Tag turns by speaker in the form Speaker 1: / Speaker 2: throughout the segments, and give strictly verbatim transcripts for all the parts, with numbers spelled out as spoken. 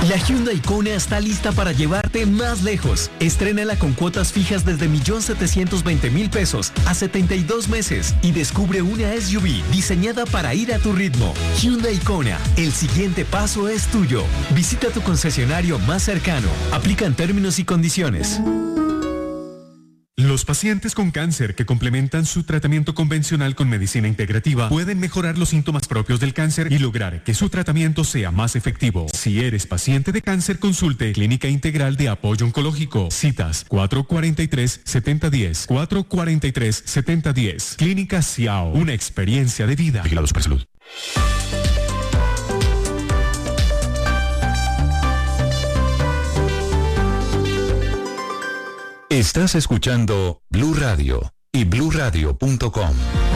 Speaker 1: La Hyundai Kona está lista para llevarte más lejos. Estrénala con cuotas fijas desde un millón setecientos veinte mil pesos a setenta y dos meses y descubre una S U V diseñada para ir a tu ritmo. Hyundai Kona, el siguiente paso es tuyo. Visita tu concesionario más cercano. Aplican términos y condiciones.
Speaker 2: Los pacientes con cáncer que complementan su tratamiento convencional con medicina integrativa pueden mejorar los síntomas propios del cáncer y lograr que su tratamiento sea más efectivo. Si eres paciente de cáncer, consulte Clínica Integral de Apoyo Oncológico. Citas cuatro cuatro tres, siete cero uno cero, cuatro cuatro tres, siete cero uno cero. Clínica Ciao, una experiencia de vida. Vigilados por Salud.
Speaker 3: Estás escuchando Blue Radio y blue radio punto com.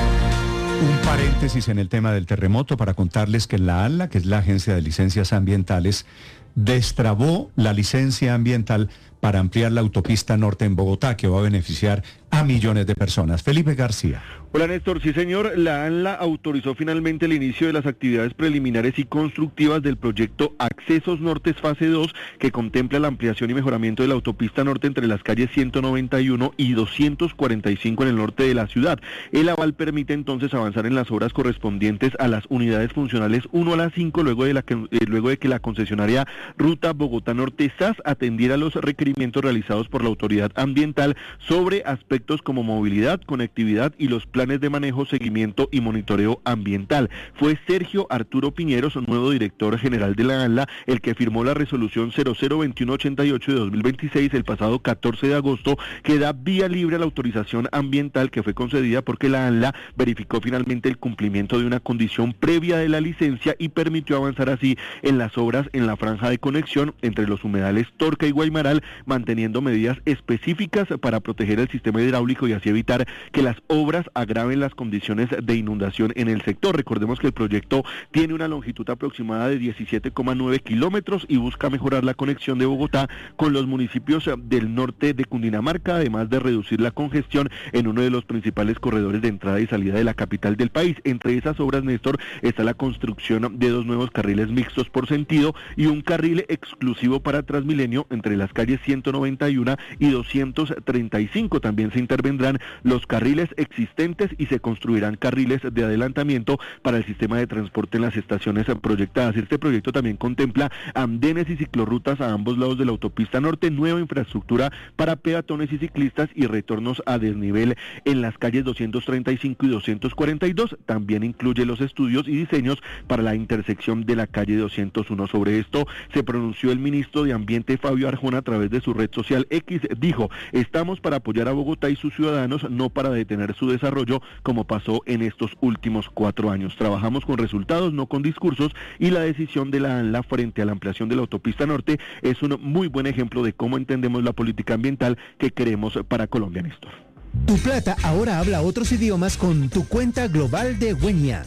Speaker 4: Un paréntesis en el tema del terremoto para contarles que la ANLA, que es la Agencia de Licencias Ambientales, destrabó la licencia ambiental para ampliar la autopista norte en Bogotá, que va a beneficiar a millones de personas. Felipe García.
Speaker 5: Hola Néstor, sí señor, la ANLA autorizó finalmente el inicio de las actividades preliminares y constructivas del proyecto Accesos Norte Fase dos, que contempla la ampliación y mejoramiento de la autopista norte entre las calles ciento noventa y uno y doscientos cuarenta y cinco en el norte de la ciudad. El aval permite entonces avanzar en las obras correspondientes a las unidades funcionales uno a las cinco, luego de, la que, eh, luego de que la concesionaria Ruta Bogotá Norte S A S atendiera los requerimientos realizados por la autoridad ambiental sobre aspectos como movilidad, conectividad y los planes de manejo, seguimiento y monitoreo ambiental. Fue Sergio Arturo Piñeros, nuevo director general de la ANLA, el que firmó la resolución cero cero veintiuno ochenta y ocho de dos mil veintiséis el pasado catorce de agosto, que da vía libre a la autorización ambiental que fue concedida porque la ANLA verificó finalmente el cumplimiento de una condición previa de la licencia y permitió avanzar así en las obras en la franja de conexión entre los humedales Torca y Guaymaral, manteniendo medidas específicas para proteger el sistema hidráulico y así evitar que las obras agraven las condiciones de inundación en el sector. Recordemos que el proyecto tiene una longitud aproximada de diecisiete coma nueve kilómetros y busca mejorar la conexión de Bogotá con los municipios del norte de Cundinamarca, además de reducir la congestión en uno de los principales corredores de entrada y salida de la capital del país. Entre esas obras, Néstor, está la construcción de dos nuevos carriles mixtos por sentido y un carril exclusivo para Transmilenio entre las calles ciento noventa y uno y doscientos treinta y cinco. También se intervendrán los carriles existentes y se construirán carriles de adelantamiento para el sistema de transporte en las estaciones proyectadas. Este proyecto también contempla andenes y ciclorrutas a ambos lados de la autopista norte, nueva infraestructura para peatones y ciclistas y retornos a desnivel en las calles doscientos treinta y cinco y doscientos cuarenta y dos. También incluye los estudios y diseños para la intersección de la calle doscientos uno. Sobre esto se pronunció el ministro de Ambiente, Fabio Arjona, a través de su red social X. Dijo: estamos para apoyar a Bogotá y sus ciudadanos, no para detener su desarrollo como pasó en estos últimos cuatro años. Trabajamos con resultados, no con discursos, y la decisión de la ANLA frente a la ampliación de la autopista norte es un muy buen ejemplo de cómo entendemos la política ambiental que queremos para Colombia, Néstor.
Speaker 6: Tu Plata ahora habla otros idiomas con tu cuenta global de Wenia.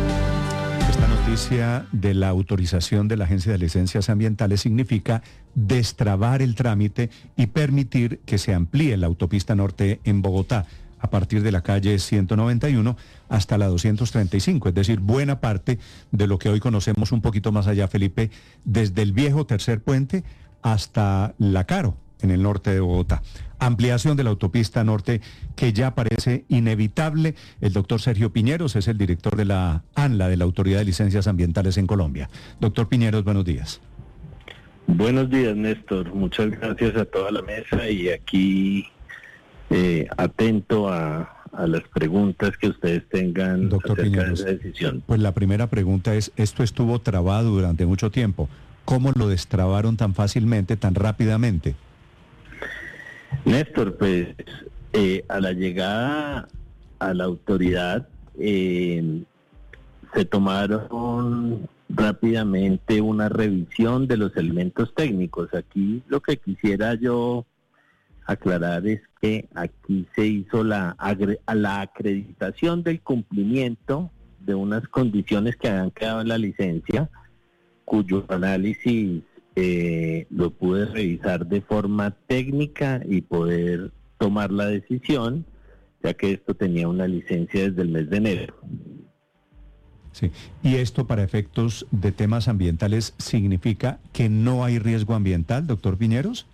Speaker 4: Esta noticia de la autorización de la Agencia de Licencias Ambientales significa destrabar el trámite y permitir que se amplíe la autopista norte en Bogotá a partir de la calle ciento noventa y uno hasta la doscientos treinta y cinco, es decir, buena parte de lo que hoy conocemos un poquito más allá, Felipe, desde el viejo tercer puente hasta La Caro, en el norte de Bogotá. Ampliación de la autopista norte que ya parece inevitable. El doctor Sergio Piñeros es el director de la ANLA, de la Autoridad de Licencias Ambientales en Colombia. Doctor Piñeros, buenos días.
Speaker 7: Buenos días, Néstor. Muchas gracias a toda la mesa y aquí eh, atento a, a las preguntas que ustedes tengan
Speaker 4: doctor
Speaker 7: acerca
Speaker 4: Piñeros,
Speaker 7: de esa decisión.
Speaker 4: Pues la primera pregunta es, esto estuvo trabado durante mucho tiempo. ¿Cómo lo destrabaron tan fácilmente, tan rápidamente?
Speaker 7: Néstor, pues eh, a la llegada a la autoridad eh, se tomaron rápidamente una revisión de los elementos técnicos. Aquí lo que quisiera yo aclarar es que aquí se hizo la, la acreditación del cumplimiento de unas condiciones que habían quedado en la licencia, cuyo análisis eh, lo pude revisar de forma técnica y poder tomar la decisión, ya que esto tenía una licencia desde el mes de enero.
Speaker 4: Sí. ¿Y esto para efectos de temas ambientales significa que no hay riesgo ambiental, doctor Piñeros?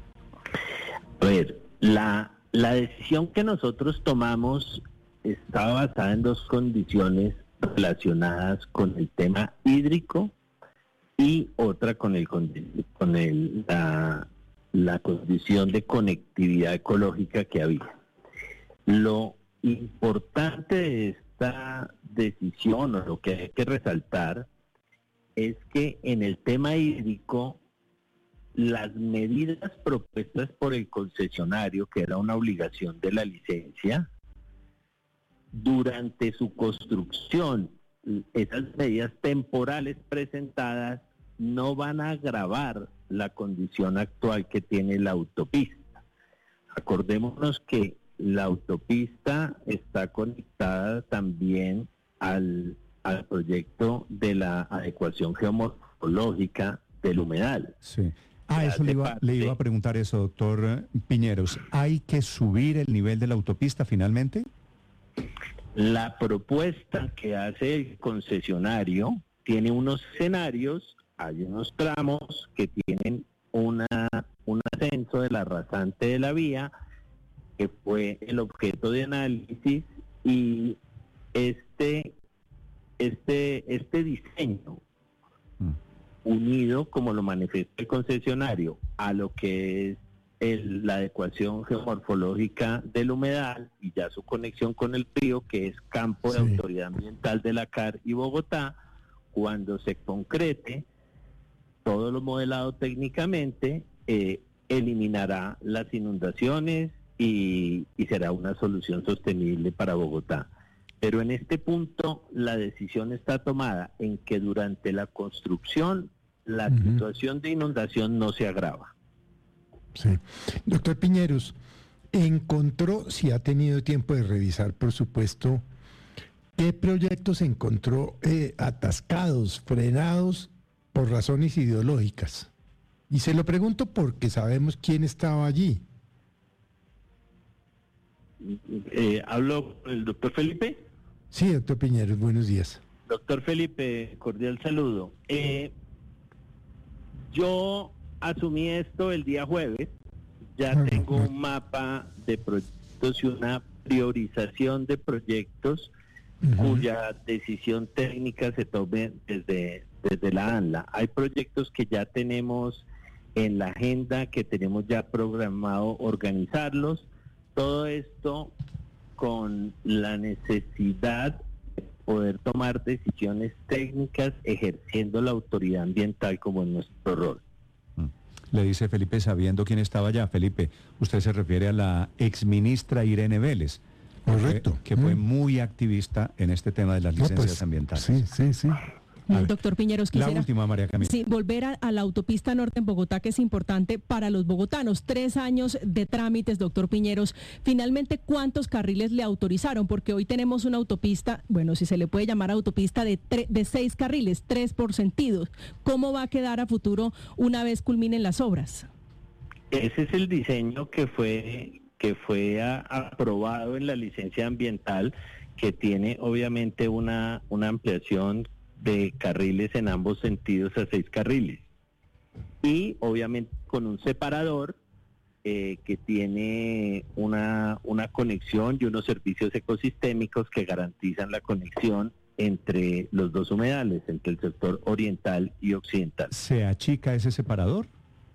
Speaker 7: A ver, la, la decisión que nosotros tomamos está basada en dos condiciones relacionadas con el tema hídrico y otra con el con el la, la condición de conectividad ecológica que había. Lo importante de esta decisión, o lo que hay que resaltar, es que en el tema hídrico las medidas propuestas por el concesionario, que era una obligación de la licencia, durante su construcción, esas medidas temporales presentadas no van a agravar la condición actual que tiene la autopista. Acordémonos que la autopista está conectada también al, al proyecto de la adecuación geomorfológica del humedal.
Speaker 4: Sí. Ah, eso le iba, le iba a preguntar eso, doctor Piñeros. ¿Hay que subir el nivel de la autopista finalmente?
Speaker 7: La propuesta que hace el concesionario tiene unos escenarios, hay unos tramos que tienen una, un ascenso de la rasante de la vía, que fue el objeto de análisis, y este, este, este diseño mm. unido, como lo manifiesta el concesionario, a lo que es el, la adecuación geomorfológica del humedal y ya su conexión con el río, que es campo de sí. autoridad ambiental de la C A R y Bogotá, cuando se concrete todo lo modelado técnicamente, eh, eliminará las inundaciones y, y será una solución sostenible para Bogotá. Pero en este punto la decisión está tomada en que durante la construcción la uh-huh. situación de inundación no se agrava.
Speaker 8: Sí. Doctor Piñeros, encontró, si ha tenido tiempo de revisar, por supuesto, ¿qué proyectos encontró eh, atascados, frenados por razones ideológicas? Y se lo pregunto porque sabemos quién estaba allí.
Speaker 7: Eh, ¿Hablo con el doctor Felipe?
Speaker 8: Sí, doctor Piñeros, buenos días.
Speaker 7: Doctor Felipe, cordial saludo. Eh, yo asumí esto el día jueves, ya uh-huh. tengo un mapa de proyectos y una priorización de proyectos uh-huh. cuya decisión técnica se tome desde, desde la ANLA. Hay proyectos que ya tenemos en la agenda, que tenemos ya programado organizarlos. Todo esto con la necesidad de poder tomar decisiones técnicas ejerciendo la autoridad ambiental como es nuestro rol.
Speaker 4: Le dice Felipe, sabiendo quién estaba allá. Felipe, usted se refiere a la exministra Irene Vélez.
Speaker 8: Correcto.
Speaker 4: Que, que fue
Speaker 8: mm.
Speaker 4: muy activista en este tema de las licencias no, pues, ambientales.
Speaker 8: Sí, sí, sí.
Speaker 9: Doctor Piñeros, quisiera,
Speaker 4: la última, María Camila.
Speaker 9: Sí, volver a, a la autopista norte en Bogotá, que es importante para los bogotanos. Tres años de trámites, doctor Piñeros. Finalmente, ¿cuántos carriles le autorizaron? Porque hoy tenemos una autopista, bueno, si se le puede llamar autopista, de, tre- de seis carriles, tres por sentido. ¿Cómo va a quedar a futuro una vez culminen las obras?
Speaker 7: Ese es el diseño que fue, que fue a, aprobado en la licencia ambiental, que tiene obviamente una, una ampliación de carriles en ambos sentidos a seis carriles y obviamente con un separador eh, que tiene una, una conexión y unos servicios ecosistémicos que garantizan la conexión entre los dos humedales, entre el sector oriental y occidental.
Speaker 4: ¿Se achica ese separador?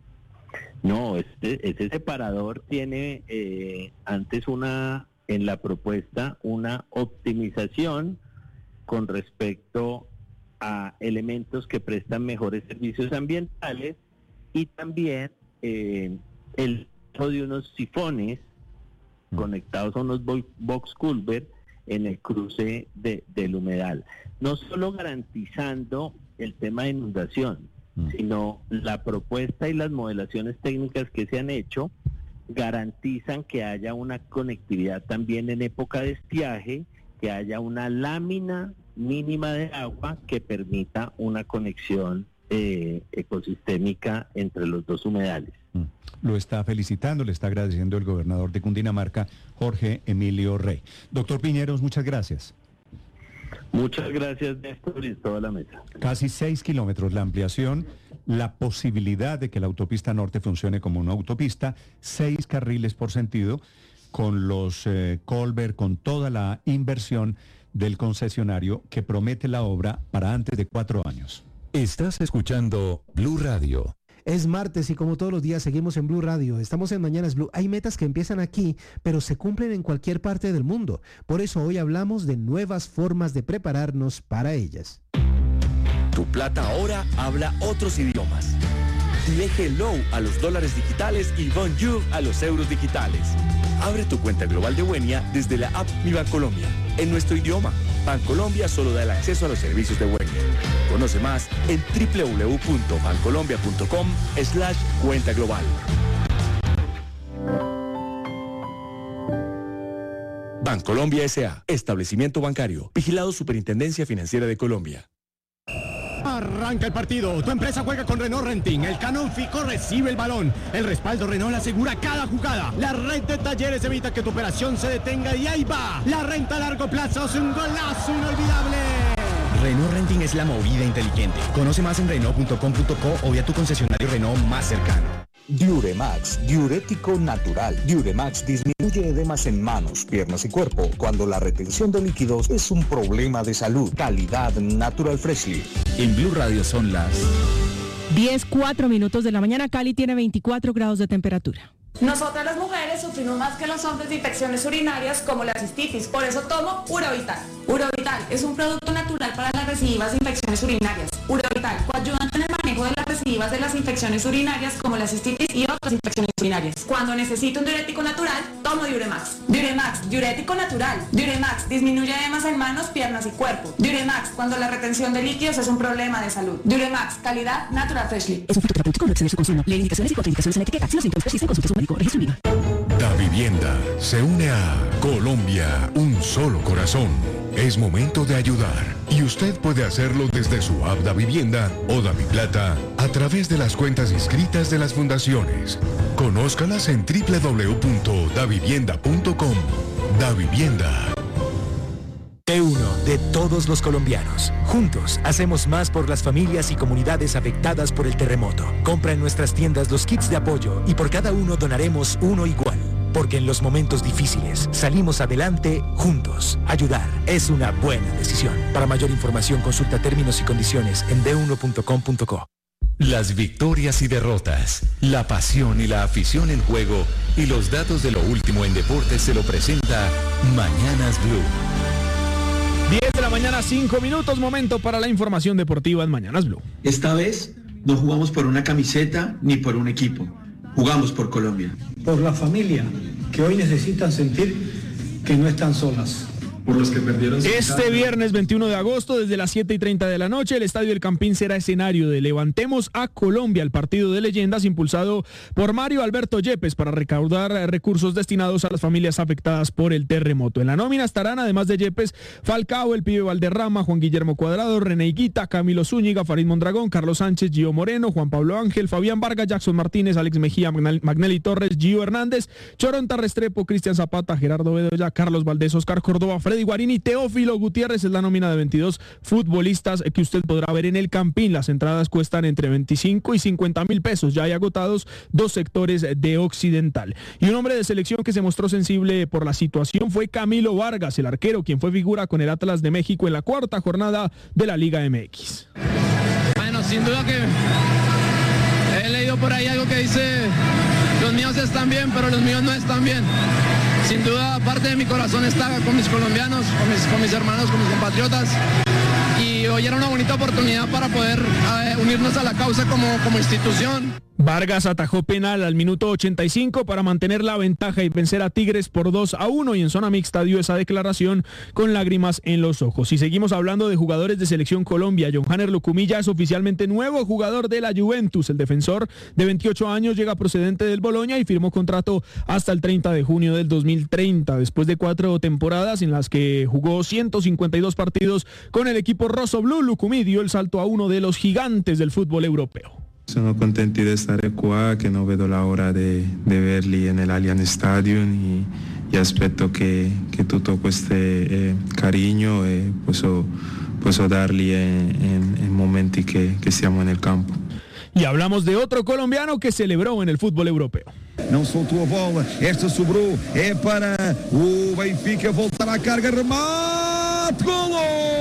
Speaker 7: No, este, ese separador tiene eh, antes una, en la propuesta, una optimización con respecto a elementos que prestan mejores servicios ambientales y también eh, el uso de unos sifones mm. conectados a unos box culvert en el cruce de, del humedal. No solo garantizando el tema de inundación, mm. sino la propuesta y las modelaciones técnicas que se han hecho garantizan que haya una conectividad también en época de estiaje, que haya una lámina mínima de agua que permita una conexión eh, ecosistémica entre los dos humedales.
Speaker 4: Mm. Lo está felicitando, le está agradeciendo el gobernador de Cundinamarca, Jorge Emilio Rey. Doctor Piñeros, muchas gracias.
Speaker 7: Muchas gracias, Néstor, y toda la mesa.
Speaker 4: Casi seis kilómetros la ampliación, la posibilidad de que la autopista norte funcione como una autopista, seis carriles por sentido, con los eh, Colbert, con toda la inversión del concesionario que promete la obra para antes de cuatro años.
Speaker 3: Estás escuchando Blue Radio.
Speaker 6: Es martes y como todos los días seguimos en Blue Radio. Estamos en Mañanas Blue. Hay metas que empiezan aquí, pero se cumplen en cualquier parte del mundo. Por eso hoy hablamos de nuevas formas de prepararnos para ellas.
Speaker 10: Tu plata ahora habla otros idiomas. Dile hello a los dólares digitales y bonjour a los euros digitales. Abre tu cuenta global de Wenia desde la app Mi Bancolombia, en nuestro idioma. Bancolombia solo da el acceso a los servicios de Wenia. Conoce más en doble u doble u doble u punto bancolombia punto com slash cuenta global. Bancolombia S A, establecimiento bancario, vigilado Superintendencia Financiera de Colombia.
Speaker 11: Arranca el partido, tu empresa juega con Renault Renting, el Canon Fico recibe el balón, el respaldo Renault asegura cada jugada, la red de talleres evita que tu operación se detenga y ahí va, la renta a largo plazo es un golazo inolvidable.
Speaker 12: Renault Renting es la movida inteligente, conoce más en renault punto com punto co o vía tu concesionario Renault más cercano.
Speaker 13: Diuremax, diurético natural. Diuremax disminuye edemas en manos, piernas y cuerpo cuando la retención de líquidos es un problema de salud. Calidad Natural Freshly.
Speaker 12: En Blue Radio son las
Speaker 9: diez, cuatro minutos de la mañana. Cali tiene veinticuatro grados de temperatura.
Speaker 14: Nosotras las mujeres sufrimos más que los hombres de infecciones urinarias como la cistitis, por eso tomo Urovital. Urovital es un producto natural para las recidivas de infecciones urinarias. Urovital, coayudante en el manejo de las recidivas de las infecciones urinarias como la cistitis y otras infecciones urinarias. Cuando necesito un diurético natural, tomo Diuremax. Diuremax, diurético natural. Diuremax, disminuye edemas en manos, piernas y cuerpo. Diuremax, cuando la retención de líquidos es un problema de salud. Diuremax, calidad Natural Freshly.
Speaker 15: Es un fruto terapéutico, no excede su consumo. Lee indicaciones y contraindicaciones en etiqueta. Si los síntomas persisten, consulte a su médico. Registro Viva.
Speaker 16: Da Vivienda se une a Colombia, un solo corazón. Es momento de ayudar y usted puede hacerlo desde su app Da Vivienda o Da Mi Plata a través de las cuentas inscritas de las fundaciones. Conózcalas en doble u doble u doble u punto da vivienda punto com. Da Vivienda.
Speaker 17: T uno de todos los colombianos. Juntos hacemos más por las familias y comunidades afectadas por el terremoto. Compra en nuestras tiendas los kits de apoyo y por cada uno donaremos uno igual. Porque en los momentos difíciles salimos adelante juntos. Ayudar es una buena decisión. Para mayor información consulta términos y condiciones en d uno punto com punto co.
Speaker 3: Las victorias y derrotas, la pasión y la afición en juego y los datos de lo último en deportes se lo presenta Mañanas Blue.
Speaker 18: diez de la mañana, cinco minutos, momento para la información deportiva en Mañanas Blue.
Speaker 19: Esta vez no jugamos por una camiseta ni por un equipo. Jugamos por Colombia.
Speaker 20: Por la familia, que hoy necesitan sentir que no están solas.
Speaker 19: Por los que perdieron.
Speaker 18: Este viernes veintiuno de agosto, desde las siete y treinta de la noche, el Estadio El Campín será escenario de Levantemos a Colombia, el partido de leyendas impulsado por Mario Alberto Yepes para recaudar recursos destinados a las familias afectadas por el terremoto. En la nómina estarán, además de Yepes, Falcao, el Pibe Valderrama, Juan Guillermo Cuadrado, René Higuita, Camilo Zúñiga, Farid Mondragón, Carlos Sánchez, Gio Moreno, Juan Pablo Ángel, Fabián Vargas, Jackson Martínez, Alex Mejía, Magnelli Torres, Gio Hernández, Choronta Restrepo, Cristian Zapata, Gerardo Bedoya, Carlos Valdés, Oscar Córdoba, Freddy Guarini, Teófilo Gutiérrez. Es la nómina de veintidós futbolistas que usted podrá ver en el Campín. Las entradas cuestan entre veinticinco y cincuenta mil pesos. Ya hay agotados dos sectores de Occidental. Y un hombre de selección que se mostró sensible por la situación fue Camilo Vargas, el arquero, quien fue figura con el Atlas de México en la cuarta jornada de la Liga M X.
Speaker 21: Bueno, sin duda que he leído por ahí algo que dice: los míos están bien, pero los míos no están bien. Sin duda, parte de mi corazón está con mis colombianos, con mis, con mis hermanos, con mis compatriotas. Y hoy era una bonita oportunidad para poder eh, unirnos a la causa como, como institución.
Speaker 18: Vargas atajó penal al minuto ochenta y cinco para mantener la ventaja y vencer a Tigres por dos a uno, y en zona mixta dio esa declaración con lágrimas en los ojos. Y seguimos hablando de jugadores de Selección Colombia. Johanner Lucumilla es oficialmente nuevo jugador de la Juventus. El defensor de veintiocho años llega procedente del Bologna y firmó contrato hasta el treinta de junio del dos mil treinta. Después de cuatro temporadas en las que jugó ciento cincuenta y dos partidos con el equipo rossoblu, Lucumí dio el salto a uno de los gigantes del fútbol europeo.
Speaker 22: Sono contenti di stare qua, che non vedo la hora di vederli nell'Allianz Stadium
Speaker 1: e aspetto che, che tutto questo eh, carinho eh, posso, posso dargli in, in momenti che, che stiamo nel campo.
Speaker 18: Y hablamos de otro colombiano que celebró en el fútbol europeo.
Speaker 22: Não soltou a bola, esta sobrou, é para o Benfica voltar à carga, remate, golo!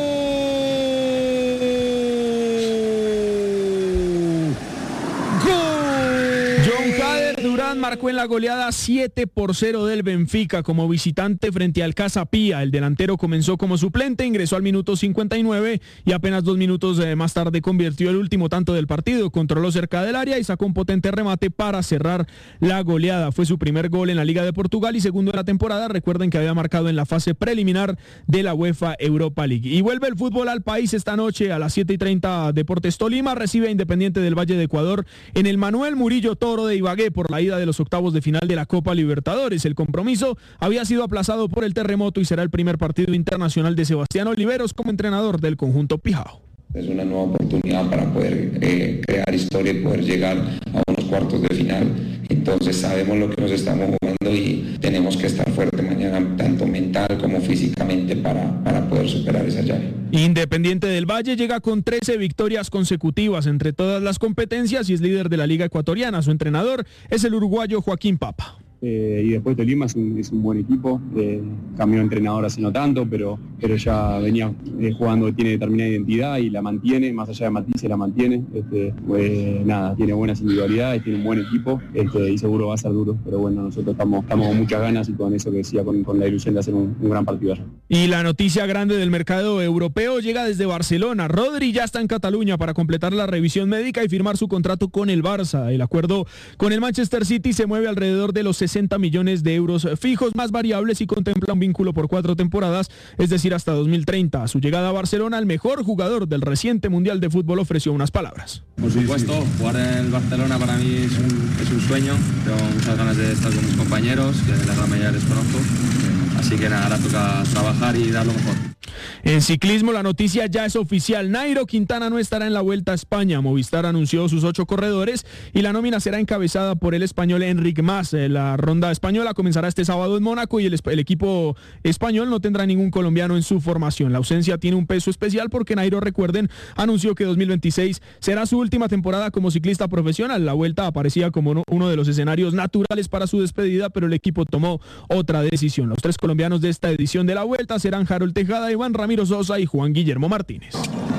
Speaker 18: Durán marcó en la goleada siete por cero del Benfica como visitante frente al Casa Pia. El delantero comenzó como suplente, ingresó al minuto cincuenta y nueve y apenas dos minutos más tarde convirtió el último tanto del partido. Controló cerca del área y sacó un potente remate para cerrar la goleada. Fue su primer gol en la Liga de Portugal y segundo de la temporada. Recuerden que había marcado en la fase preliminar de la UEFA Europa League. Y vuelve el fútbol al país esta noche a las siete y treinta. Deportes Tolima recibe a Independiente del Valle de Ecuador en el Manuel Murillo Toro de Ibagué por la ida de los octavos de final de la Copa Libertadores. El compromiso había sido aplazado por el terremoto y será el primer partido internacional de Sebastián Oliveros como entrenador del conjunto Pijao.
Speaker 23: Es una nueva oportunidad para poder eh, crear historia y poder llegar a unos cuartos de final. Entonces sabemos lo que nos estamos jugando y tenemos que estar fuerte mañana, tanto mental como físicamente, para, para poder superar esa llave.
Speaker 18: Independiente del Valle llega con trece victorias consecutivas entre todas las competencias y es líder de la Liga Ecuatoriana. Su entrenador es el uruguayo Joaquín Papa.
Speaker 24: Eh, y después Tolima es un, es un buen equipo, eh, cambió de entrenador hace no tanto, pero, pero ya venía eh, jugando, tiene determinada identidad y la mantiene, más allá de matices la mantiene, este, pues, nada, tiene buenas individualidades, tiene un buen equipo este, y seguro va a ser duro, pero bueno, nosotros estamos, estamos con muchas ganas y con eso que decía, con, con la ilusión de hacer un, un gran partido allá.
Speaker 18: Y la noticia grande del mercado europeo llega desde Barcelona. Rodri ya está en Cataluña para completar la revisión médica y firmar su contrato con el Barça. El acuerdo con el Manchester City se mueve alrededor de los sesenta millones de euros fijos más variables y contempla un vínculo por cuatro temporadas, es decir, hasta dos mil treinta. A su llegada a Barcelona, el mejor jugador del reciente Mundial de Fútbol ofreció unas palabras.
Speaker 25: Por supuesto, jugar en el Barcelona para mí es un, es un sueño. Tengo muchas ganas de estar con mis compañeros, que la gran mayoría les conozco. Así que nada, ahora toca trabajar y dar lo mejor.
Speaker 18: En ciclismo la noticia ya es oficial. Nairo Quintana no estará en la Vuelta a España. Movistar anunció sus ocho corredores y la nómina será encabezada por el español Enric Mas. La ronda española comenzará este sábado en Mónaco y el, el equipo español no tendrá ningún colombiano en su formación. La ausencia tiene un peso especial porque Nairo, recuerden, anunció que dos mil veintiséis será su última temporada como ciclista profesional. La Vuelta aparecía como uno de los escenarios naturales para su despedida, pero el equipo tomó otra decisión. Los tres colombianos de esta edición de la Vuelta serán Harold Tejada, Iván Ramiro Sosa y Juan Guillermo Martínez.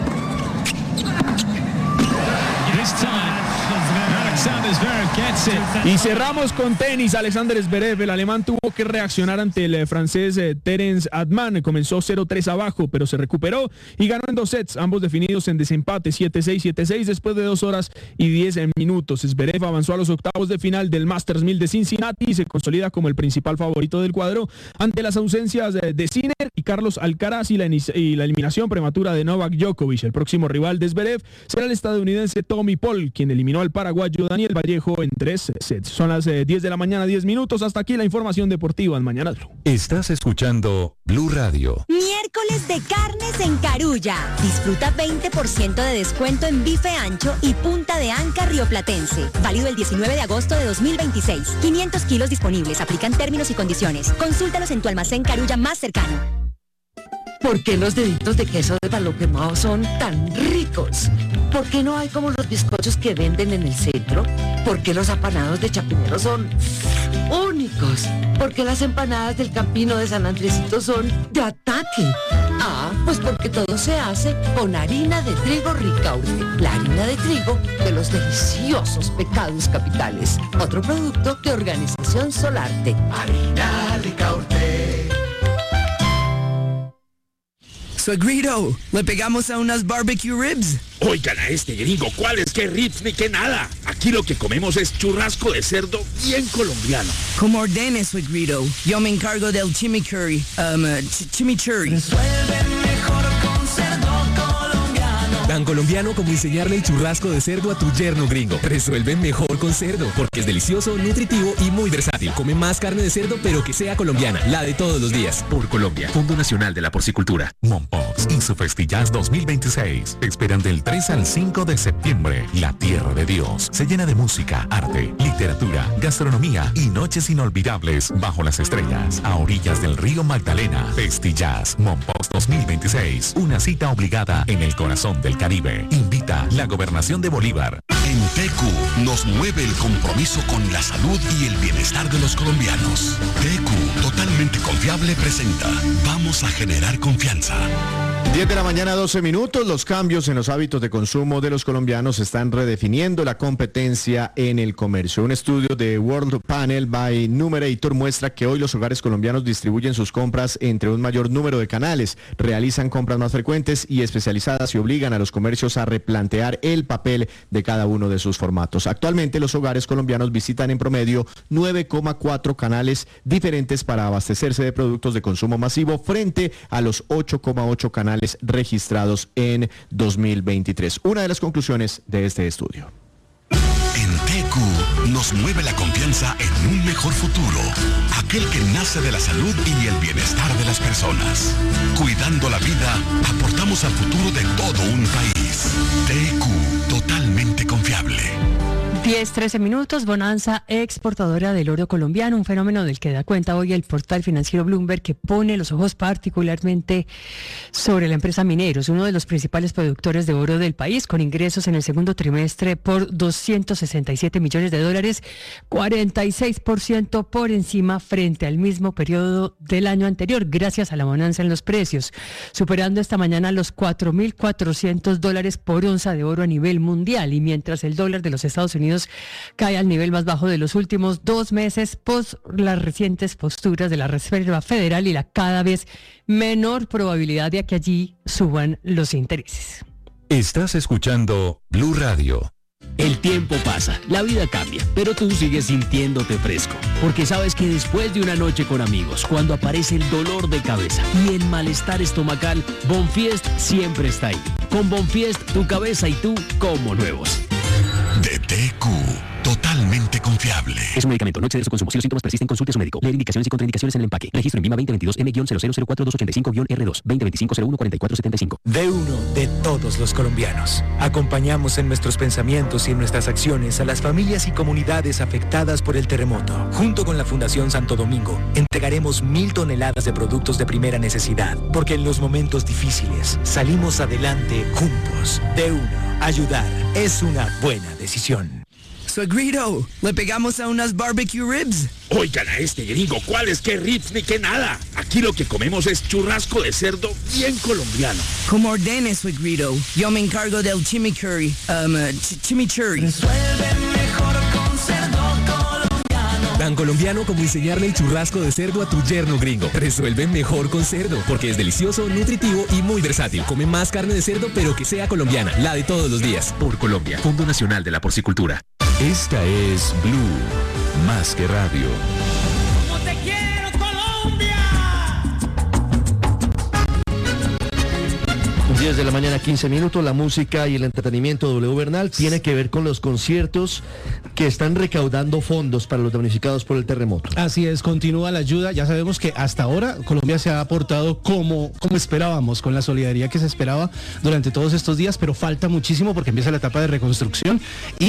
Speaker 18: Y cerramos con tenis. Alexander Zverev, el alemán, tuvo que reaccionar ante el francés eh, Terence Adman. Comenzó cero tres abajo, pero se recuperó y ganó en dos sets, ambos definidos en desempate siete seis, siete seis después de dos horas y diez minutos. Zverev avanzó a los octavos de final del Masters mil de Cincinnati y se consolida como el principal favorito del cuadro ante las ausencias de, de Sinner y Carlos Alcaraz y la, y la eliminación prematura de Novak Djokovic. El próximo rival de Zverev será el estadounidense Tommy Paul, quien eliminó al paraguayo Daniel Vallejo en tres sets. Son las eh, diez de la mañana, diez minutos. Hasta aquí la información deportiva en Mañanas Blue.
Speaker 3: Estás escuchando Blue Radio.
Speaker 26: Miércoles de carnes en Carulla. Disfruta veinte por ciento de descuento en bife ancho y punta de anca rioplatense. Válido el diecinueve de agosto de dos mil veintiséis. quinientos kilos disponibles. Aplican términos y condiciones. Consúltalos en tu almacén Carulla más cercano.
Speaker 27: ¿Por qué los deditos de queso de palo quemado son tan ricos? ¿Por qué no hay como los bizcochos que venden en el centro? ¿Por qué los apanados de Chapinero son únicos? ¿Por qué las empanadas del Campino de San Andresito son de ataque? Ah, pues porque todo se hace con harina de trigo Ricaurte, la harina de trigo de los deliciosos pecados capitales. Otro producto de Organización Solarte.
Speaker 28: Harina Ricaurte.
Speaker 29: Suegrito, ¿le pegamos a unas barbecue ribs?
Speaker 30: Oigan a este gringo, ¿cuáles? ¿Qué ribs ni qué nada? Aquí lo que comemos es churrasco de cerdo bien colombiano.
Speaker 29: Como ordene, Suegrito. Yo me encargo del chimichurri. Um, uh, ch chimichurri.
Speaker 28: Resuelve mejor con cerdo colombiano.
Speaker 31: Tan colombiano como enseñarle el churrasco de cerdo a tu yerno gringo. Resuelve mejor con cerdo, porque es delicioso, nutritivo y muy versátil. Come más carne de cerdo, pero que sea colombiana, la de todos los días.
Speaker 2: Por Colombia, Fondo Nacional de la Porcicultura. Mompox y su Festillas dos mil veintiséis. Esperan del tres al cinco de septiembre. La tierra de Dios.
Speaker 3: Dios se llena de música, arte, literatura, gastronomía y noches inolvidables bajo las estrellas a orillas del río Magdalena. Festillas Monpós dos mil veintiséis, una cita obligada en el corazón del Caribe. Invita la Gobernación de Bolívar.
Speaker 4: En T Q nos mueve el compromiso con la salud y el bienestar de los colombianos. T Q, totalmente confiable, presenta Vamos a generar confianza.
Speaker 5: diez de la mañana, doce minutos. Los cambios en los hábitos de consumo de los colombianos están redefiniendo la competencia en el comercio. Un estudio de World Panel by Numerator muestra que hoy los hogares colombianos distribuyen sus compras entre un mayor número de canales, realizan compras más frecuentes y especializadas y obligan a los comercios a replantear el papel de cada uno de sus formatos. Actualmente los hogares colombianos visitan en promedio nueve coma cuatro canales diferentes para abastecerse de productos de consumo masivo frente a los ocho coma ocho canales registrados en dos mil veintitrés. Una de las conclusiones de este estudio.
Speaker 4: En T Q nos mueve la confianza en un mejor futuro, aquel que nace de la salud y el bienestar de las personas. Cuidando la vida, aportamos al futuro de todo un país. T Q, totalmente confiable.
Speaker 6: diez, trece minutos, bonanza exportadora del oro colombiano, un fenómeno del que da cuenta hoy el portal financiero Bloomberg, que pone los ojos particularmente sobre la empresa Mineros, uno de los principales productores de oro del país, con ingresos en el segundo trimestre por doscientos sesenta y siete millones de dólares, cuarenta y seis por ciento por encima frente al mismo periodo del año anterior, gracias a la bonanza en los precios, superando esta mañana los cuatro mil cuatrocientos dólares por onza de oro a nivel mundial, y mientras el dólar de los Estados Unidos cae al nivel más bajo de los últimos dos meses post las recientes posturas de la Reserva Federal y la cada vez menor probabilidad de que allí suban los intereses.
Speaker 3: Estás escuchando Blue Radio.
Speaker 7: El tiempo pasa, la vida cambia, pero tú sigues sintiéndote fresco, porque sabes que después de una noche con amigos, cuando aparece el dolor de cabeza y el malestar estomacal, Bonfiest siempre está ahí. Con Bonfiest, tu cabeza y tú como nuevos.
Speaker 4: De T Q, totalmente confiable.
Speaker 7: Es un medicamento, no exceder su consumo. Si los síntomas persisten, consulte a su médico. Leer indicaciones y contraindicaciones en el empaque. Registro en Vima veinte veintidós eme cero cero cuatro dos ocho cinco R dos, veinte veinticinco cero uno cuarenta y cuatro setenta y cinco.
Speaker 17: D uno de todos los colombianos. Acompañamos en nuestros pensamientos y en nuestras acciones a las familias y comunidades afectadas por el terremoto. Junto con la Fundación Santo Domingo, entregaremos mil toneladas de productos de primera necesidad, porque en los momentos difíciles salimos adelante juntos. D uno. Ayudar es una buena decisión.
Speaker 29: Suegrito, ¿le pegamos a unas barbecue ribs?
Speaker 30: Oigan a este gringo, ¿cuáles que ribs ni que nada? Aquí lo que comemos es churrasco de cerdo bien colombiano.
Speaker 29: Como ordene, suegrito. Yo me encargo del chimichurri. Um, ch chimichurri.
Speaker 28: Resuelve mejor con cerdo colombiano.
Speaker 31: Tan colombiano como enseñarle el churrasco de cerdo a tu yerno gringo. Resuelve mejor con cerdo, porque es delicioso, nutritivo y muy versátil. Come más carne de cerdo, pero que sea colombiana, la de todos los días.
Speaker 3: Por Colombia, Fondo Nacional de la Porcicultura. Esta es Blue, más que radio.
Speaker 28: Como te quiero, Colombia.
Speaker 8: diez de la mañana, quince minutos. La música y el entretenimiento de W Bernal tiene que ver con los conciertos que están recaudando fondos para los damnificados por el terremoto.
Speaker 9: Así es, continúa la ayuda. Ya sabemos que hasta ahora Colombia se ha aportado como, como esperábamos, con la solidaridad que se esperaba durante todos estos días, pero falta muchísimo porque empieza la etapa de reconstrucción y